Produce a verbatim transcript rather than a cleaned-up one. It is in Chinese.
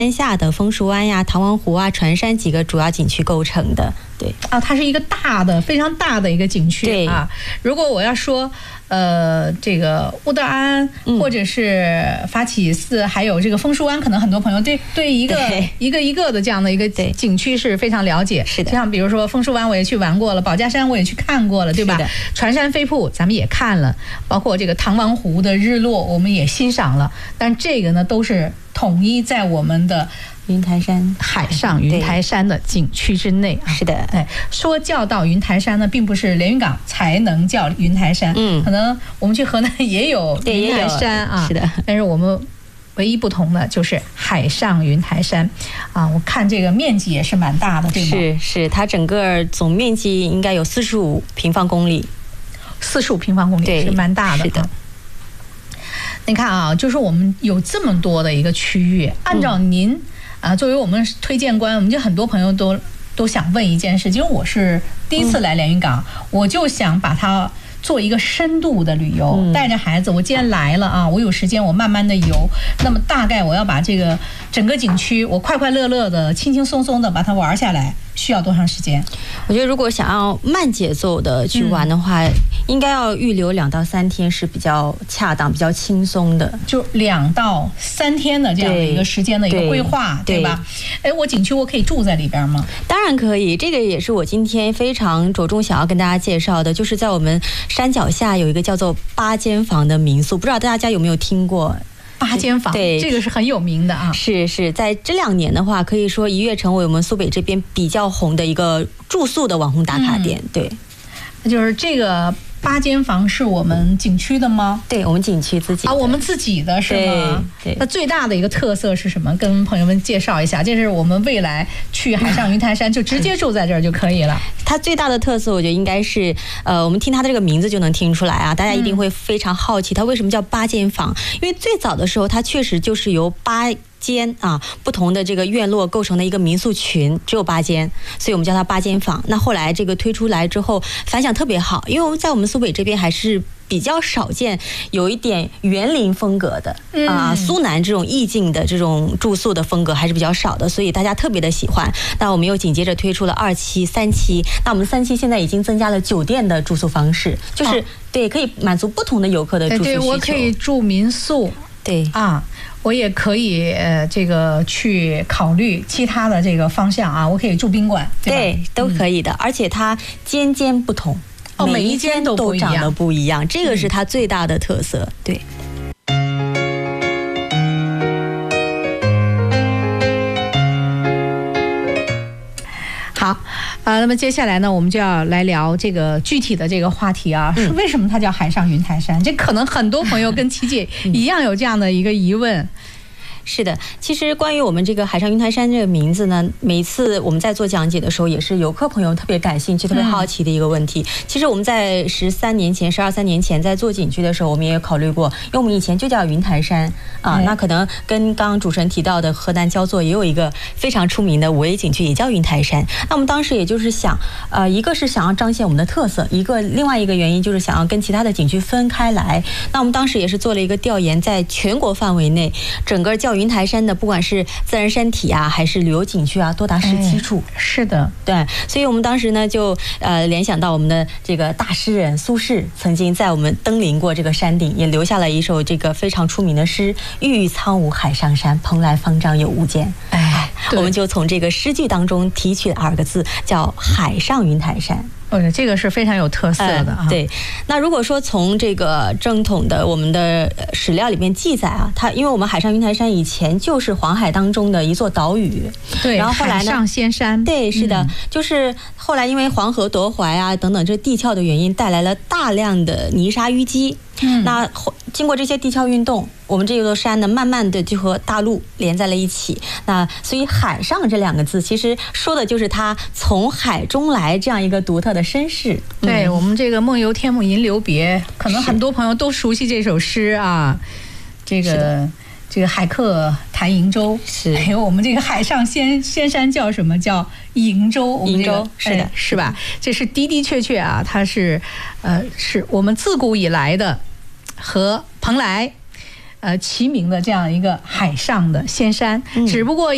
山下的枫树湾呀、唐王湖啊、船山几个主要景区构成的。对啊，它是一个大的、非常大的一个景区啊。如果我要说，呃，这个乌德安或者是法起寺，还有这个枫树湾，可能很多朋友对对一个一个一个的这样的一个景区是非常了解。 是的， 像比如说枫树湾我也去玩过了，保家山我也去看过了，对吧？船山飞瀑咱们也看了，包括这个唐王湖的日落我们也欣赏了。但这个呢，都是统一在我们的云台山海上云台山的景区之内啊。 是的， 哎，说叫到云台山呢，并不是连云港才能叫云台山，嗯，可能我们去河南也有云台山啊， 是的， 但是我们唯一不同的就是海上云台山啊。我看这个面积也是蛮大的，对吗？ 是是，它整个总面积应该有四十五平方公里， 四十五平方公里是蛮大的， 是的。 你看啊，就是我们有这么多的一个区域，按照您、嗯、啊作为我们推荐官，我们就很多朋友都都想问一件事，因为我是第一次来连云港、嗯，我就想把它做一个深度的旅游，嗯、带着孩子。我既然来了啊，我有时间，我慢慢的游。那么大概我要把这个整个景区，我快快乐乐的、轻轻松松的把它玩下来，需要多长时间？ 我觉得如果想要慢节奏的去玩的话，嗯、应该要预留两到三天是比较恰当、比较轻松的。 就两到三天的这样的一个时间的一个规划， 对, 对吧？哎，我景区我可以住在里边吗？ 当然可以，这个也是我今天非常着重想要跟大家介绍的，就是在我们山脚下有一个叫做八间房的民宿，不知道大家有没有听过？ 八间房，对，这个是很有名的啊。 是是，在这两年的话，可以说一跃成为我们苏北这边比较红的一个住宿的网红打卡点。嗯、对， 那就是这个八间房是我们景区的吗？ 对，我们景区自己啊，我们自己的是吗？ 对。 那最大的一个特色是什么？跟朋友们介绍一下。这是我们未来去海上云台山就直接住在这儿就可以了。 它最大的特色，我觉得应该是，呃，我们听它的这个名字就能听出来啊，大家一定会非常好奇，它为什么叫八间房？因为最早的时候，它确实就是由八间啊不同的这个院落构成的一个民宿群，只有八间，所以我们叫它八间房。那后来这个推出来之后，反响特别好，因为我们在我们苏北这边还是比较少见有一点园林风格的啊，苏南这种意境的这种住宿的风格还是比较少的，所以大家特别的喜欢。那我们又紧接着推出了二期、三期，那我们三期现在已经增加了酒店的住宿方式，就是、哦、对，可以满足不同的游客的住宿需求。 对，我可以住民宿， 对啊， 我也可以呃这个去考虑其他的这个方向啊，我可以住宾馆， 对, 对，都可以的、嗯，而且它间间不同。 哦，每一间都都长得不一样，这个是它最大的特色。嗯、对。 好，呃，那么接下来呢，我们就要来聊这个具体的这个话题啊，是为什么它叫海上云台山？这可能很多朋友跟琪姐一样有这样的一个疑问。 是的，其实关于我们这个海上云台山这个名字呢，每一次我们在做讲解的时候，也是游客朋友特别感兴趣、特别好奇的一个问题。嗯、其实我们在十三年前、十二三年前在做景区的时候，我们也有考虑过，因为我们以前就叫云台山啊、嗯，那可能跟刚刚主持人提到的河南焦作也有一个非常出名的五 A 景区，也叫云台山。那我们当时也就是想，呃，一个是想要彰显我们的特色，一个另外一个原因就是想要跟其他的景区分开来。那我们当时也是做了一个调研，在全国范围内，整个叫云台山的不管是自然山体啊还是旅游景区啊多达十七处、 哎、是的， 对，所以我们当时呢就呃联想到我们的这个大诗人苏轼曾经在我们登临过这个山顶，也留下了一首这个非常出名的诗，郁郁苍梧海上山，蓬莱方丈有无间。哎，我们就从这个诗句当中提取了二个字，叫海上云台山。 哦，这个是非常有特色的啊、 呃。对，那如果说从这个正统的我们的史料里面记载啊，它因为我们海上云台山以前就是黄海当中的一座岛屿， 对， 然后后来呢， 海上仙山， 对，是的、嗯，就是后来因为黄河夺淮啊等等这地壳的原因，带来了大量的泥沙淤积。嗯，那经过这些地壳运动，我们这座山呢，慢慢的就和大陆连在了一起。那所以“海上”这两个字，其实说的就是它从海中来这样一个独特的身世。 对、嗯、我们这个“梦游天姥吟留别”，可能很多朋友都熟悉这首诗啊。这个这个海客谈瀛洲，是还有我们这个海上仙仙山叫什么？叫瀛洲。 瀛洲、这个、是的、哎， 是吧？这是的的确确啊，它是呃，是我们自古以来的。和蓬莱，呃齐名的这样一个海上的仙山，嗯、只不过。